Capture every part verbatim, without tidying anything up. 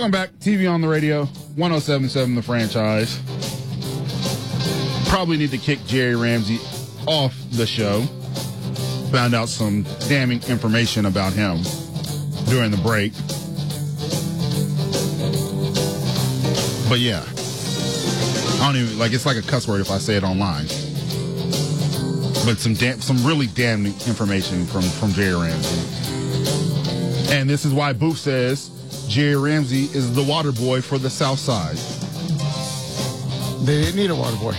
Welcome back. T V on the radio, one oh seven point seven The Franchise. Probably need to kick Jerry Ramsey off the show. Found out some damning information about him during the break. But yeah, I don't even, like, it's like a cuss word if I say it online. But some damn, some really damning information from, from Jerry Ramsey. And this is why Booth says Jerry Ramsey is the water boy for the South Side. They didn't need a water boy.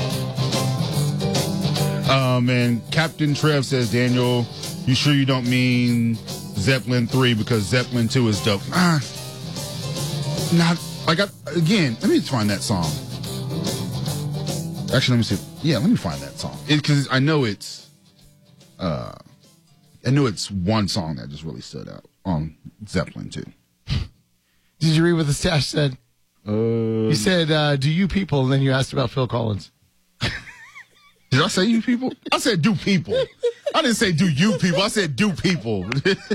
Um, and Captain Trev says, Daniel, you sure you don't mean Zeppelin three because Zeppelin two is dope? Ah, not, like, I, again, let me find that song. Actually, let me see. Yeah, let me find that song. Because I know it's, uh, I know it's one song that just really stood out on Zeppelin two. Did you read what the stash said? Uh, he said, uh, do you people, and then you asked about Phil Collins. Did I say you people? I said do people. I didn't say do you people. I said do people.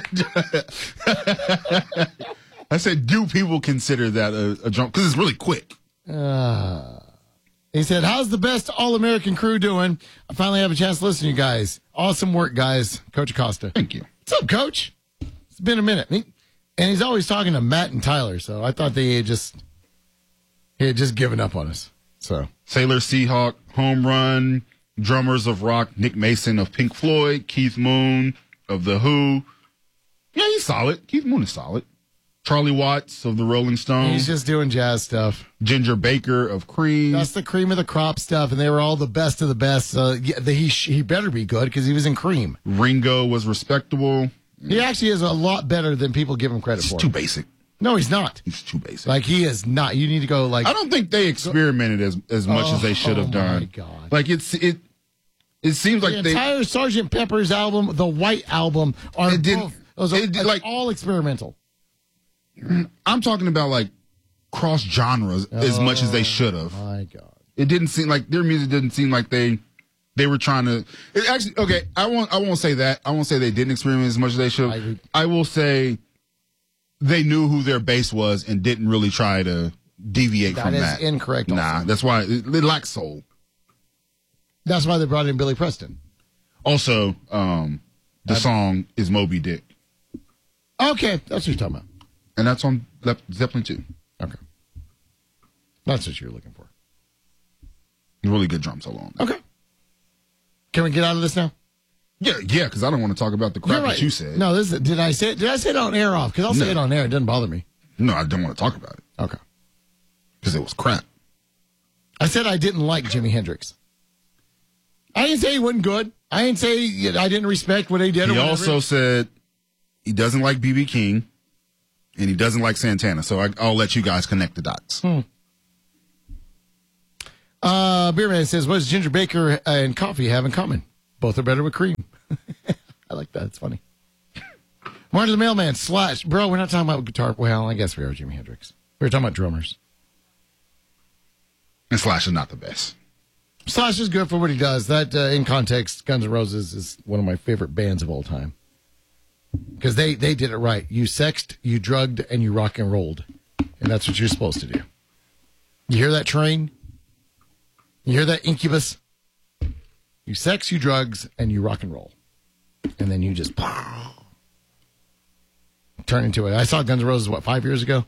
I said do people consider that a, a jump? Because it's really quick. Uh, he said, how's the best All-American crew doing? I finally have a chance to listen to you guys. Awesome work, guys. Coach Acosta. Thank you. What's up, Coach? It's been a minute. He, and he's always talking to Matt and Tyler, so I thought they had just, he had just given up on us. So Sailor Seahawk, home run. Drummers of rock, Nick Mason of Pink Floyd, Keith Moon of The Who. Yeah, he's solid. Keith Moon is solid. Charlie Watts of the Rolling Stones. He's just doing jazz stuff. Ginger Baker of Cream. That's the cream of the crop stuff, and they were all the best of the best. So yeah, the, he he better be good because he was in Cream. Ringo was respectable. He actually is a lot better than people give him credit He's for. too basic. No, he's not. He's too basic. Like, he is not. You need to go, like... I don't think they experimented as, as much oh, as they should have oh done. My God. Like, it's it it seems the like they... The entire Sergeant Pepper's album, the White Album, are It didn't- both, those are it did, like- all experimental. I'm talking about, like, cross genres as much as they should have. Oh, my God. It didn't seem like their music didn't seem like they they were trying to. It actually, okay, I won't I won't say that. I won't say they didn't experiment as much as they should. I, I will say they knew who their base was and didn't really try to deviate That from is that. incorrect Nah, also. that's why it, it lacks soul. That's why they brought in Billy Preston. Also, um, the That's- song is Moby Dick, Okay, that's what you're talking about. and that's on Ze- Zeppelin two. Okay. That's what you're looking for. Really good drum solo on that. Okay. Can we get out of this now? Yeah, yeah, because I don't want to talk about the crap You're right. that you said. No, this is, did I say it? Did I say it on air off? Because I'll say No. it on air. It doesn't bother me. No, I don't want to talk about it Okay. because it was crap. I said I didn't like Jimi Hendrix. I didn't say he wasn't good. I didn't say I didn't respect what he did. He or whatever. also said he doesn't like B B King and he doesn't like Santana. So I, I'll let you guys connect the dots. Hmm. Uh, Beerman says, what does Ginger Baker and coffee have in common? Both are better with cream. I like that. It's funny. Martin the Mailman, Slash. Bro, we're not talking about guitar. Well, I guess we are Jimi Hendrix. We were talking about drummers. And Slash is not the best. Slash is good for what he does. That, uh, in context, Guns N' Roses is one of my favorite bands of all time. Because they, they did it right. You sexed, you drugged, and you rock and rolled. And that's what you're supposed to do. You hear that train? You hear that incubus? You sex, you drugs, and you rock and roll. And then you just turn into it. I saw Guns N' Roses, what, five years ago?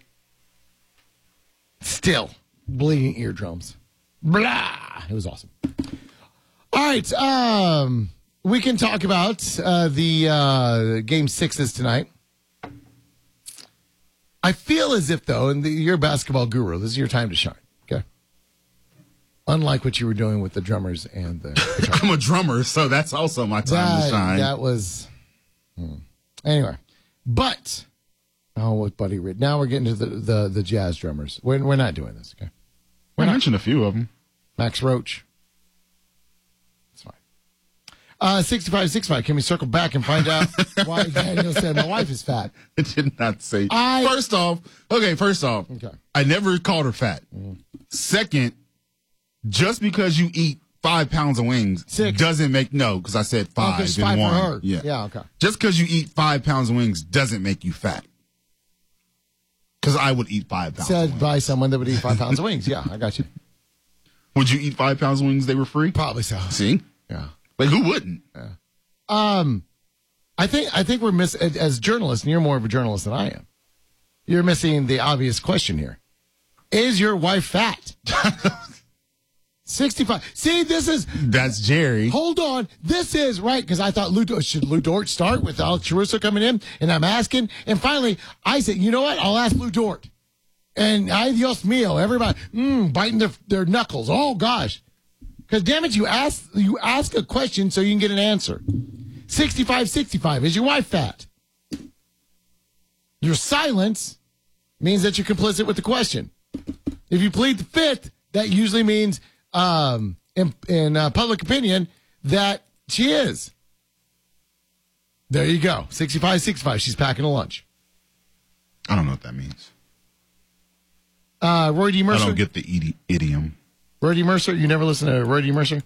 Still bleeding eardrums. Blah! It was awesome. All right. Um, we can talk about uh, the uh, game sixes tonight. I feel as if, though, and the, you're a basketball guru, this is your time to shine. Okay. Unlike what you were doing with the drummers and the guitar. I'm a drummer, so that's also my time that, to shine. That was. Hmm. Anyway. But. Oh, with Buddy Reed. Now we're getting to the, the, the jazz drummers. We're, we're not doing this, okay? I mentioned a few of them. Max Roach. It's fine. Uh, sixty-five sixty-five. Can we circle back and find out why Daniel said my wife is fat? It did not say. I- First off, okay, first off, Okay. I never called her fat. Mm. Second, just because you eat five pounds of wings Six. doesn't make, no, because I said Oh, five 'cause it's and five one. for her. Yeah. Yeah, okay. Just because you eat five pounds of wings doesn't make you fat. Because Because I would eat five pounds. Said of by wings. someone that would eat five pounds of wings. Yeah, I got you. Would you eat five pounds of wings? If they were free. Probably so. See, Yeah. like who wouldn't? Um, I think I think we're miss as journalists, and you're more of a journalist than I am. You're missing the obvious question here: is your wife fat? Sixty-five. See, this is. That's Jerry. Hold on, this is right because I thought Lou should Lou Dort start with Alex Caruso coming in, and I'm asking, and finally I said, you know what? I'll ask Lou Dort, and ay Dios mío, everybody mm, biting their, their knuckles. Oh gosh, because damn it, you ask you ask a question so you can get an answer. Sixty-five, sixty-five. Is your wife fat? Your silence means that you're complicit with the question. If you plead the fifth, that usually means, um, in, in uh, public opinion, that she is. There you go. sixty-five, sixty-five. She's packing a lunch. I don't know what that means. Uh, Roy D. Mercer. I don't get the idi- idiom. Roy D. Mercer. You never listen to Roy D. Mercer?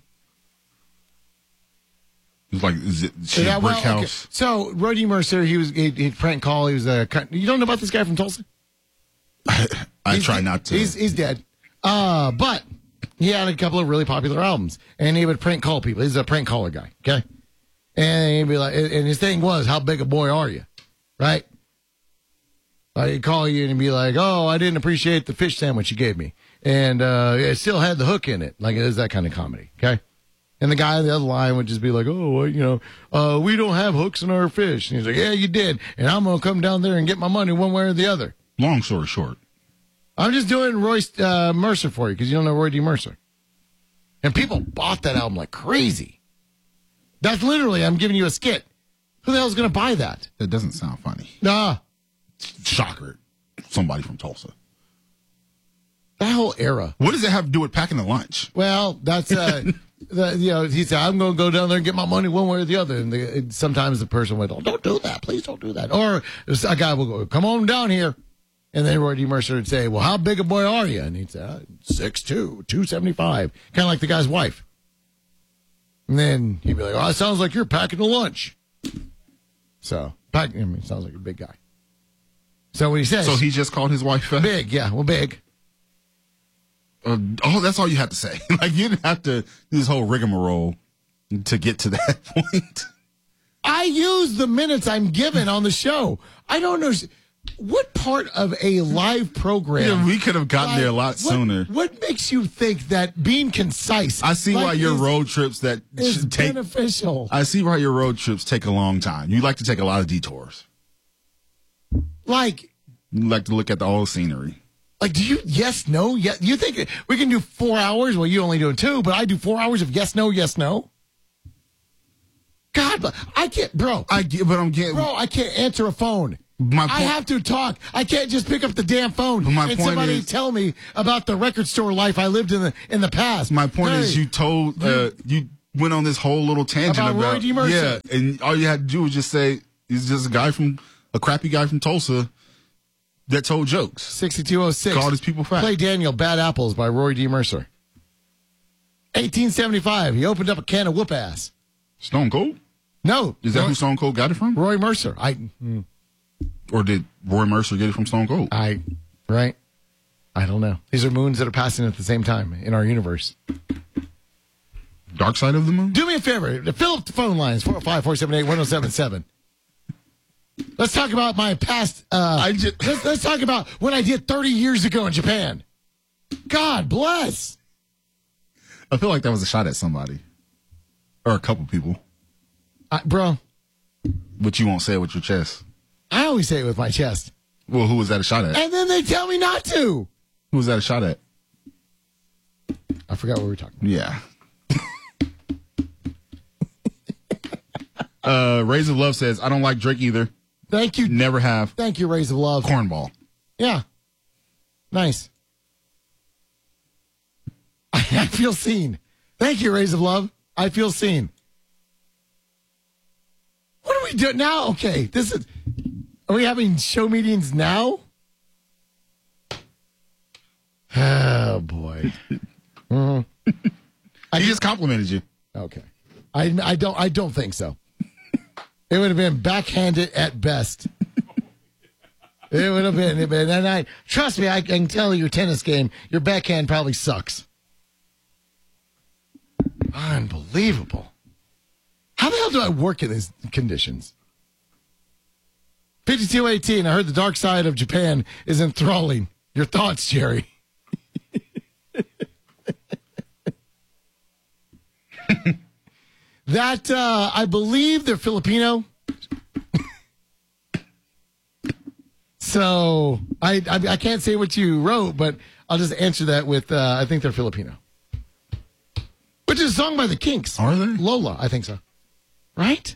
It's like, is it she Yeah, a brick well, okay. house? So Roy D. Mercer, he was he, he prank call. He was a. You don't know about this guy from Tulsa? I He's- try not to. He's he's dead. Uh, but he had a couple of really popular albums, and he would prank call people. He's a prank caller guy. Okay, and he'd be like, and his thing was, "How big a boy are you?" Right? Like he'd call you and he'd be like, "Oh, I didn't appreciate the fish sandwich you gave me, and uh, it still had the hook in it." Like it is that kind of comedy. Okay. And the guy on the other line would just be like, oh, well, you know, uh, we don't have hooks in our fish. And he's like, yeah, you did. And I'm going to come down there and get my money one way or the other. Long story short. I'm just doing Royce uh, Mercer for you because you don't know Roy D. Mercer. And people bought that album like crazy. That's literally, I'm giving you a skit. Who the hell's going to buy that? That doesn't sound funny. Nah. Shocker. Somebody from Tulsa. That whole era. What does it have to do with packing the lunch? Well, that's, uh, the, you know, he said, I'm going to go down there and get my money one way or the other. And, the, and sometimes the person went, oh, don't do that. Please don't do that. Or a guy will go, come on down here. And then Roy D. Mercer would say, well, how big a boy are you? And he'd say, uh, six two, two seventy-five. Kind of like the guy's wife. And then he'd be like, oh, it sounds like you're packing a lunch. So, packing, I mean, sounds like a big guy. So what he says. So he just called his wife fat? Big, yeah, well, big. Uh, oh, that's all you had to say. Like, you didn't have to do this whole rigmarole to get to that point. I use the minutes I'm given on the show. I don't know. What part of a live program? Yeah, we could have gotten like, there a lot what, sooner. What makes you think that being concise? I see like, why your is, road trips that is should take. beneficial. I see why your road trips take a long time. You like to take a lot of detours. Like, You like to look at the old scenery. like, do you yes, no, yes? You think we can do four hours? Well, you only doing two, but I do four hours of yes, no, yes, no. God, I can't, bro. I get, but I'm getting. Bro, I can't answer a phone. My I point- have to talk. I can't just pick up the damn phone But my and point somebody is- tell me about the record store life I lived in the in the past. My point Hey, is, you told uh, you went on this whole little tangent About about, Roy D. Mercer. yeah, and all you had to do was just say he's just a guy from a crappy guy from Tulsa that told jokes. sixty-two oh six. Called his people fat. Play Daniel, Bad Apples by Roy D. Mercer. eighteen seventy-five. He opened up a can of whoop ass. Stone Cold? No. Is that Roy, who Stone Cold got it from? Roy Mercer. I, Or did Roy Mercer get it from Stone Cold? I, right? I don't know. These are moons that are passing at the same time in our universe. Dark Side of the Moon? Do me a favor. Fill up the phone lines, four oh five, four seven eight, one oh seven seven. Let's talk about my past. Uh, I just- let's, let's talk about what I did thirty years ago in Japan. God bless. I feel like that was a shot at somebody. Or a couple people. I, bro, But you won't say it with your chest. I always say it with my chest. Well, who was that a shot at? And then they tell me not to. Who was that a shot at? I forgot what we were talking about. Yeah. uh, Rays of Love says, I don't like Drake either. Thank you. Never have. Thank you, Rays of Love. Cornball. Yeah. Nice. I feel seen. Thank you, Rays of Love. I feel seen. What are we doing now? Okay, this is. Are we having show meetings now? Oh boy. Mhm. I just complimented you. Okay. I I don't I don't think so. It would have been backhanded at best. It would have been. It been that night. Trust me, I can tell your tennis game, your backhand probably sucks. Unbelievable. How the hell do I work in these conditions? fifty-two eighteen, I heard the dark side of Japan is enthralling. Your thoughts, Jerry? That, uh, I believe they're Filipino. So, I, I I can't say what you wrote, but I'll just answer that with, uh, I think they're Filipino. Which is a song by the Kinks. Are they? Lola, I think so. Right?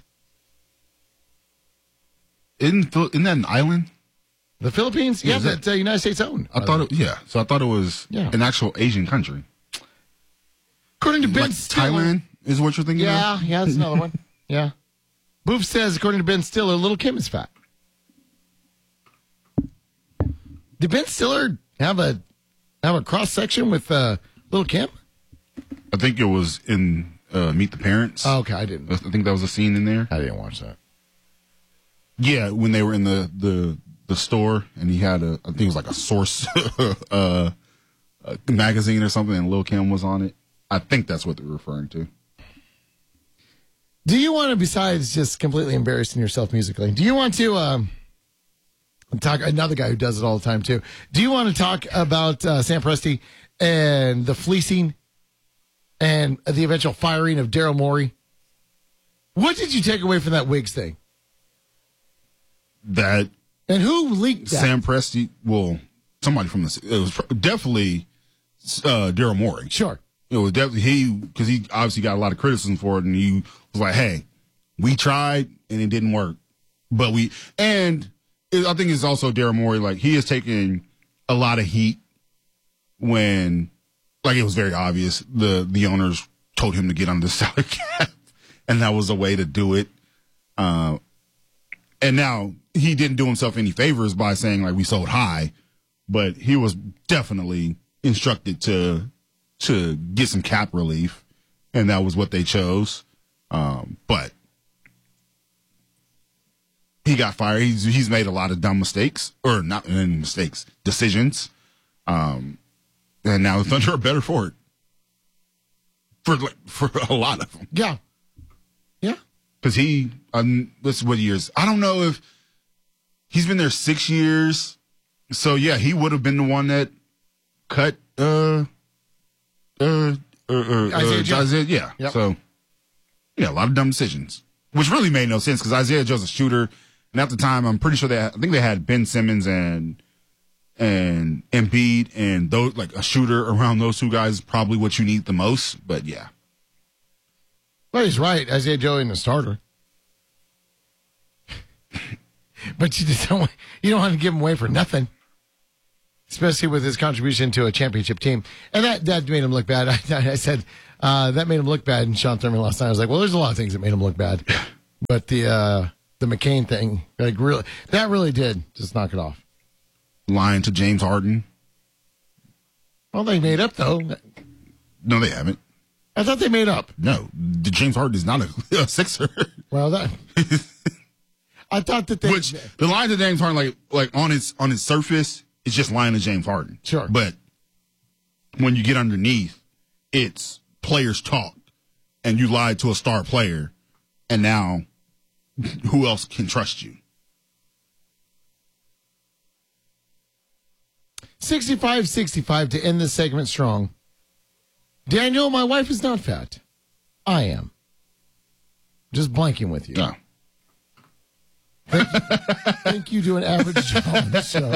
Isn't, isn't that an island? The Philippines? Yeah, Yeah, that's uh, United States owned. I thought it, yeah. So I thought it was Yeah. an actual Asian country. According to Ben Like Stiller. Thailand is what you're thinking of? Yeah, yeah, that's another one. Yeah. Boof says, according to Ben Stiller, Little Kim is fat. Did Ben Stiller have a have a cross section with uh, Little Kim? I think it was in uh, Meet the Parents. Oh, okay, I didn't. I think that was a scene in there. I didn't watch that. Yeah, when they were in the, the, the store and he had a, I think it was like a Source uh, a magazine or something and Lil' Kim was on it. I think that's what they're referring to. Do you want to, besides just completely embarrassing yourself musically, do you want to um, talk, another guy who does it all the time too, do you want to talk about uh, Sam Presti and the fleecing and the eventual firing of Daryl Morey? What did you take away from that Wigs thing? That And who leaked that? Sam Presti, well, somebody from the, it was definitely uh, Daryl Morey. Sure. It was definitely he, because he obviously got a lot of criticism for it, and he was like, hey, we tried and it didn't work. But we, and it, I think it's also Daryl Morey, like, he has taken a lot of heat when, like, it was very obvious the, the owners told him to get under the salary cap, and that was a way to do it. Uh, and now he didn't do himself any favors by saying, like, we sold high, but he was definitely instructed to to get some cap relief, and that was what they chose. Um, but he got fired. He's he's made a lot of dumb mistakes, or not any mistakes, decisions. Um, and now the Thunder are better for it. For like, for a lot of them. Yeah. Yeah. Because he, um, this is what years. I don't know if he's been there six years. So yeah, he would have been the one that cut, uh, uh, uh, uh, Isaiah uh Joe. Isaiah, yeah. Yep. So yeah, a lot of dumb decisions, which really made no sense because Isaiah Joe's a shooter, and at the time, I'm pretty sure they, had, I think they had Ben Simmons and and Embiid, and those like a shooter around those two guys is probably what you need the most. But yeah, Well, he's right. Isaiah Joe isn't a starter. But you just don't want, you don't want to give him away for nothing. Especially with his contribution to a championship team. And that, that made him look bad. I, I said, uh, that made him look bad in Sean Thurman last night. I was like, well, there's a lot of things that made him look bad. But the, uh, the McCain thing, like really, that really did just knock it off. lying to James Harden. Well, they made up though. No, they haven't. I thought they made up. No, the James Harden is not a, a Sixer. Well, that, I thought that they, Which the line to James Harden, like like on its on its surface, it's just lying to James Harden. Sure. But when you get underneath, it's players talk, and you lied to a star player, and now who else can trust you? sixty-five sixty-five to end this segment strong. Daniel, my wife is not fat. I am. Just blanking with you. No. Thank you, think you do an average job on the show.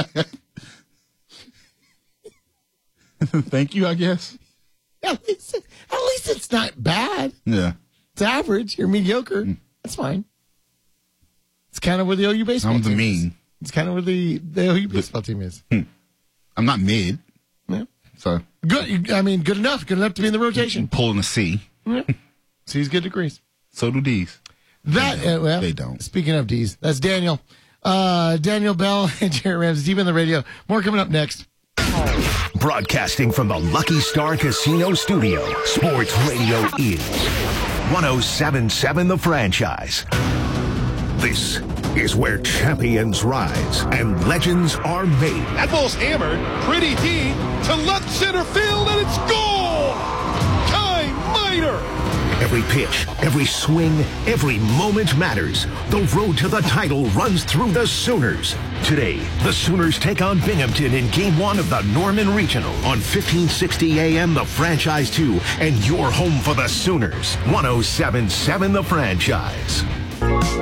Thank you, I guess. At least, it- at least it's not bad. Yeah. It's average. You're mediocre. That's fine. It's kind of where the O U baseball I'm the team is. mean. It's kind of where the, the O U baseball team is. I'm not mid, Yeah. so Good. I mean, good enough. Good enough to be in the rotation. pulling a C. Yeah. So he's good degrees. So do these. That They don't. uh, well, They don't. Speaking of D's, that's Daniel, uh, Daniel Bell and Jerry Rams deep in the radio. More coming up next. Broadcasting from the Lucky Star Casino Studio, Sports Radio is one oh seven point seven The Franchise. This is where champions rise and legends are made. That ball's hammered pretty deep to left center field, and it's gone! Kai Minor! Every pitch, every swing, every moment matters. The road to the title runs through the Sooners. Today, the Sooners take on Binghamton in Game one of the Norman Regional on fifteen sixty A M The Franchise two, and your home for the Sooners, one oh seven point seven The Franchise.